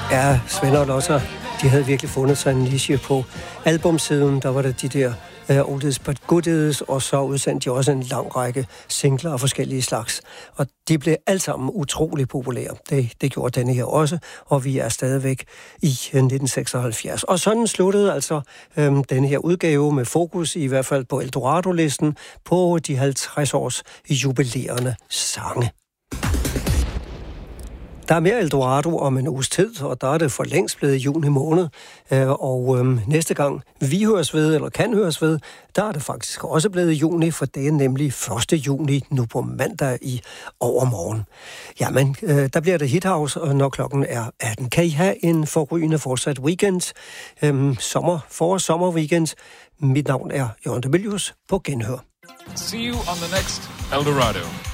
Ja, Svend og Lotta, de havde virkelig fundet sig en niche på albumsiden. Der var der de der Oldies but Goodies, og så udsendte de også en lang række singler af forskellige slags. Og de blev alle sammen utrolig populære. Det gjorde denne her også, og vi er stadigvæk i 1976. Og sådan sluttede altså denne her udgave med fokus, i hvert fald på Eldorado-listen, på de 50 års jubilerende sange. Der er mere Eldorado om en uges tid, og der er det for længst blevet juni måned. Og næste gang vi høres ved, eller kan høres ved, der er det faktisk også blevet juni, for det er nemlig 1. juni, nu på mandag i overmorgen. Jamen, der bliver det Hithouse, når klokken er 18. Kan I have en forrygende fortsat weekend? Sommerweekend. Mit navn er Jørgen de Mylius på Genhør. See you on the next Eldorado.